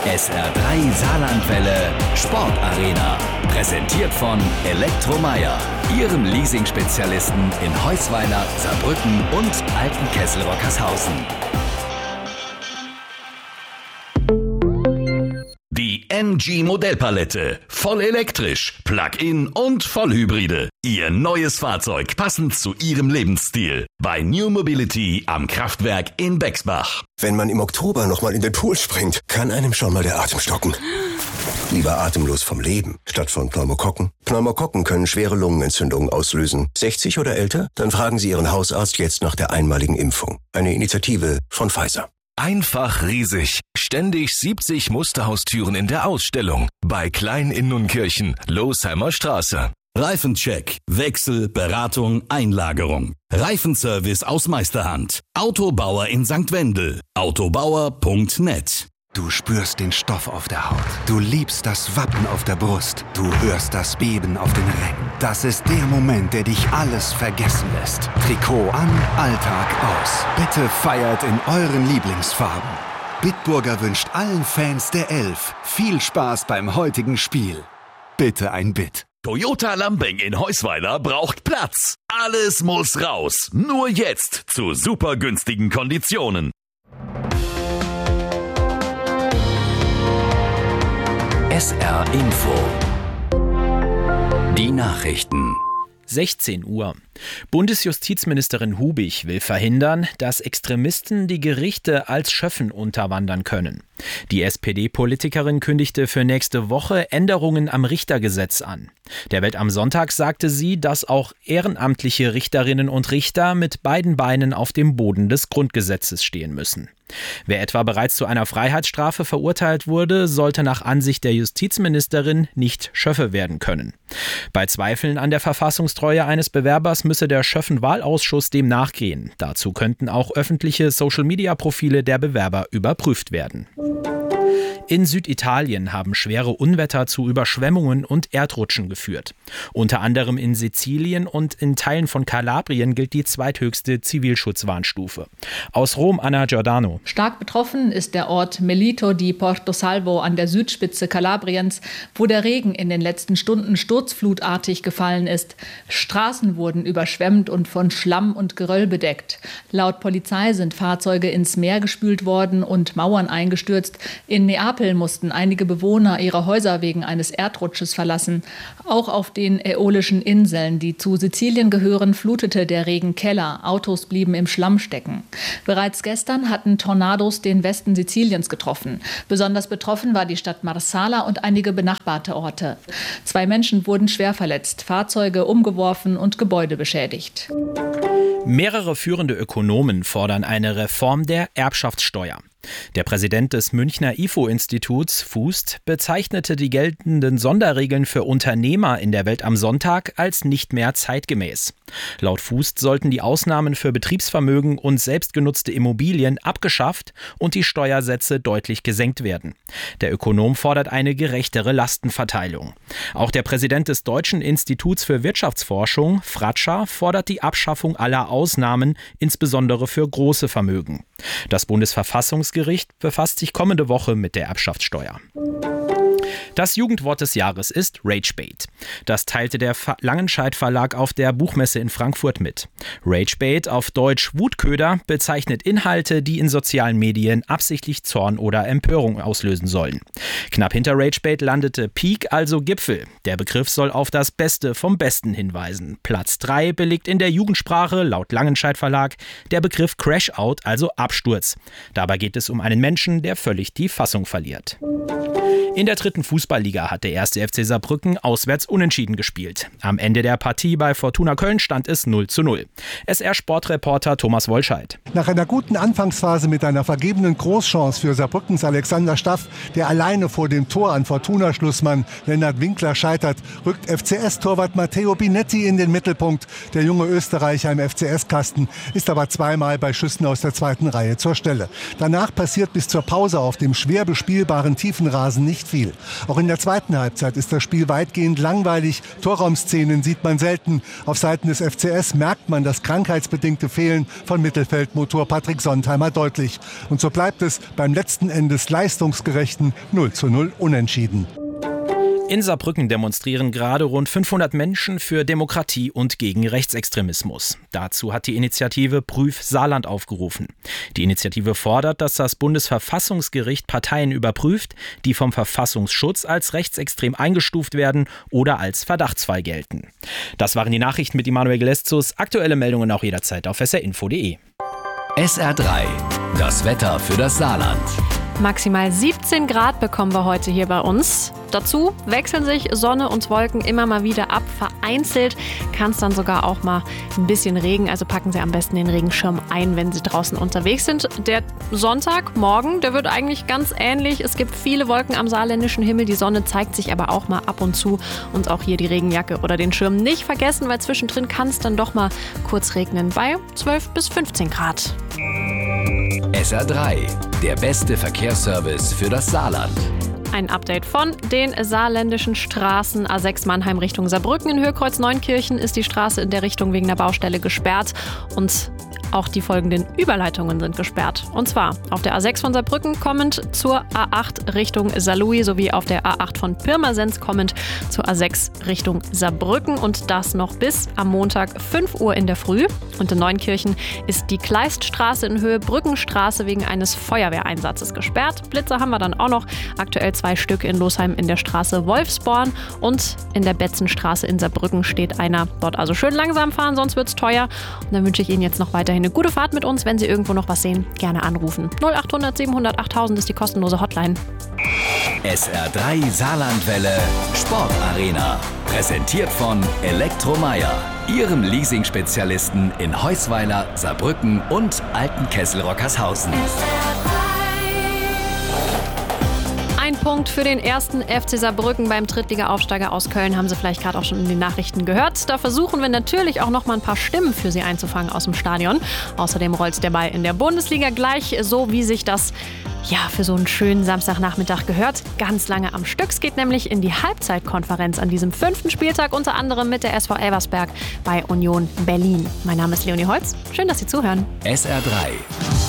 SR3 Saarlandwelle Sportarena. Präsentiert von Elektromeyer, Ihrem Leasing-Spezialisten in Heusweiler, Saarbrücken und Altenkessel-Rockershausen. Die MG Modellpalette. Voll elektrisch, Plug-in und Vollhybride. Ihr neues Fahrzeug passend zu Ihrem Lebensstil. Bei New Mobility am Kraftwerk in Bexbach. Wenn man im Oktober nochmal in den Pool springt, kann einem schon mal der Atem stocken. Lieber atemlos vom Leben, statt von Pneumokokken. Pneumokokken können schwere Lungenentzündungen auslösen. 60 oder älter? Dann fragen Sie Ihren Hausarzt jetzt nach der einmaligen Impfung. Eine Initiative von Pfizer. Einfach riesig. Ständig 70 Musterhaustüren in der Ausstellung. Bei Klein in Nunkirchen, Losheimer Straße. Reifencheck, Wechsel, Beratung, Einlagerung. Reifenservice aus Meisterhand. Autobauer in St. Wendel. Autobauer.net. Du spürst den Stoff auf der Haut. Du liebst das Wappen auf der Brust. Du hörst das Beben auf den Rängen. Das ist der Moment, der dich alles vergessen lässt. Trikot an, Alltag aus. Bitte feiert in euren Lieblingsfarben. Bitburger wünscht allen Fans der Elf viel Spaß beim heutigen Spiel. Bitte ein Bit. Toyota Lambing in Heusweiler braucht Platz. Alles muss raus. Nur jetzt zu super günstigen Konditionen. SR Info. Die Nachrichten. 16 Uhr. Bundesjustizministerin Hubig will verhindern, dass Extremisten die Gerichte als Schöffen unterwandern können. Die SPD-Politikerin kündigte für nächste Woche Änderungen am Richtergesetz an. Der Welt am Sonntag sagte sie, dass auch ehrenamtliche Richterinnen und Richter mit beiden Beinen auf dem Boden des Grundgesetzes stehen müssen. Wer etwa bereits zu einer Freiheitsstrafe verurteilt wurde, sollte nach Ansicht der Justizministerin nicht Schöffe werden können. Bei Zweifeln an der Verfassungstreue eines Bewerbers müsse der Schöffenwahlausschuss dem nachgehen. Dazu könnten auch öffentliche Social-Media-Profile der Bewerber überprüft werden. In Süditalien haben schwere Unwetter zu Überschwemmungen und Erdrutschen geführt. Unter anderem in Sizilien und in Teilen von Kalabrien gilt die zweithöchste Zivilschutzwarnstufe. Aus Rom, Anna Giordano. Stark betroffen ist der Ort Melito di Portosalvo an der Südspitze Kalabriens, wo der Regen in den letzten Stunden sturzflutartig gefallen ist. Straßen wurden überschwemmt und von Schlamm und Geröll bedeckt. Laut Polizei sind Fahrzeuge ins Meer gespült worden und Mauern eingestürzt. In Neapel mussten einige Bewohner ihre Häuser wegen eines Erdrutsches verlassen. Auch auf den Äolischen Inseln, die zu Sizilien gehören, flutete der Regen Keller. Autos blieben im Schlamm stecken. Bereits gestern hatten Tornados den Westen Siziliens getroffen. Besonders betroffen war die Stadt Marsala und einige benachbarte Orte. 2 Menschen wurden schwer verletzt, Fahrzeuge umgeworfen und Gebäude beschädigt. Mehrere führende Ökonomen fordern eine Reform der Erbschaftssteuer. Der Präsident des Münchner IFO-Instituts, Fußt, bezeichnete die geltenden Sonderregeln für Unternehmer in der Welt am Sonntag als nicht mehr zeitgemäß. Laut Fußt sollten die Ausnahmen für Betriebsvermögen und selbstgenutzte Immobilien abgeschafft und die Steuersätze deutlich gesenkt werden. Der Ökonom fordert eine gerechtere Lastenverteilung. Auch der Präsident des Deutschen Instituts für Wirtschaftsforschung, Fratscher, fordert die Abschaffung aller Ausnahmen, insbesondere für große Vermögen. Das Bundesverfassungsgericht befasst sich kommende Woche mit der Erbschaftssteuer. Das Jugendwort des Jahres ist Ragebait. Das teilte der Langenscheidt Verlag auf der Buchmesse in Frankfurt mit. Ragebait, auf Deutsch Wutköder, bezeichnet Inhalte, die in sozialen Medien absichtlich Zorn oder Empörung auslösen sollen. Knapp hinter Ragebait landete Peak, also Gipfel. Der Begriff soll auf das Beste vom Besten hinweisen. Platz 3 belegt in der Jugendsprache, laut Langenscheidt Verlag, der Begriff Crash-Out, also Absturz. Dabei geht es um einen Menschen, der völlig die Fassung verliert. In der 3. Fußballliga hat der 1. FC Saarbrücken auswärts unentschieden gespielt. Am Ende der Partie bei Fortuna Köln stand es 0:0. SR-Sportreporter Thomas Wollscheid. Nach einer guten Anfangsphase mit einer vergebenen Großchance für Saarbrückens Alexander Staff, der alleine vor dem Tor an Fortuna-Schlussmann Lennart Winkler scheitert, rückt FCS-Torwart Matteo Binetti in den Mittelpunkt. Der junge Österreicher im FCS-Kasten ist aber zweimal bei Schüssen aus der 2. Reihe zur Stelle. Danach passiert bis zur Pause auf dem schwer bespielbaren Tiefenrasen nicht nicht viel. Auch in der zweiten Halbzeit ist das Spiel weitgehend langweilig. Torraumszenen sieht man selten. Auf Seiten des FCS merkt man das krankheitsbedingte Fehlen von Mittelfeldmotor Patrick Sontheimer deutlich. Und so bleibt es beim letzten Endes leistungsgerechten 0:0 Unentschieden. In Saarbrücken demonstrieren gerade rund 500 Menschen für Demokratie und gegen Rechtsextremismus. Dazu hat die Initiative Prüf Saarland aufgerufen. Die Initiative fordert, dass das Bundesverfassungsgericht Parteien überprüft, die vom Verfassungsschutz als rechtsextrem eingestuft werden oder als verdachtsfrei gelten. Das waren die Nachrichten mit Immanuel Geleszus. Aktuelle Meldungen auch jederzeit auf srinfo.de. SR3, das Wetter für das Saarland. Maximal 17 Grad bekommen wir heute hier bei uns. Dazu wechseln sich Sonne und Wolken immer mal wieder ab. Vereinzelt kann es dann sogar auch mal ein bisschen Regen. Also packen Sie am besten den Regenschirm ein, wenn Sie draußen unterwegs sind. Der Sonntagmorgen, der wird eigentlich ganz ähnlich. Es gibt viele Wolken am saarländischen Himmel. Die Sonne zeigt sich aber auch mal ab und zu. Und auch hier die Regenjacke oder den Schirm nicht vergessen, weil zwischendrin kann es dann doch mal kurz regnen bei 12 bis 15 Grad. SR3, der beste Verkehrsservice für das Saarland. Ein Update von den saarländischen Straßen. A6 Mannheim Richtung Saarbrücken. In Höhenkreuz Neunkirchen ist die Straße in der Richtung wegen der Baustelle gesperrt. Und auch die folgenden Überleitungen sind gesperrt. Und zwar auf der A6 von Saarbrücken kommend zur A8 Richtung Saarlouis sowie auf der A8 von Pirmasens kommend zur A6 Richtung Saarbrücken. Und das noch bis am Montag 5 Uhr in der Früh. Und in Neunkirchen ist die Kleiststraße in Höhe Brückenstraße wegen eines Feuerwehreinsatzes gesperrt. Blitzer haben wir dann auch noch. Aktuell 2 Stück in Losheim in der Straße Wolfsborn. Und in der Betzenstraße in Saarbrücken steht einer. Dort also schön langsam fahren, sonst wird es teuer. Und dann wünsche ich Ihnen jetzt noch weiterhin eine gute Fahrt mit uns. Wenn Sie irgendwo noch was sehen, gerne anrufen. 0800 700 8000 ist die kostenlose Hotline. SR3 Saarlandwelle Sportarena. Präsentiert von Elektromeyer, Ihrem Leasing-Spezialisten in Heusweiler, Saarbrücken und Altenkessel-Rockershausen. Ein Punkt für den ersten FC Saarbrücken beim Drittliga-Aufsteiger aus Köln, haben Sie vielleicht gerade auch schon in den Nachrichten gehört. Da versuchen wir natürlich auch noch mal ein paar Stimmen für Sie einzufangen aus dem Stadion. Außerdem rollt der Ball in der Bundesliga gleich, so wie sich das für so einen schönen Samstagnachmittag gehört. Ganz lange am Stück. Es geht nämlich in die Halbzeitkonferenz an diesem 5. Spieltag, unter anderem mit der SV Elversberg bei Union Berlin. Mein Name ist Leonie Holz. Schön, dass Sie zuhören. SR3